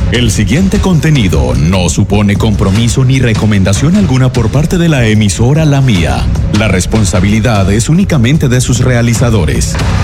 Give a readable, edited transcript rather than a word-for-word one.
El siguiente contenido no supone compromiso ni recomendación alguna por parte de la emisora La Mía. La responsabilidad es únicamente de sus realizadores.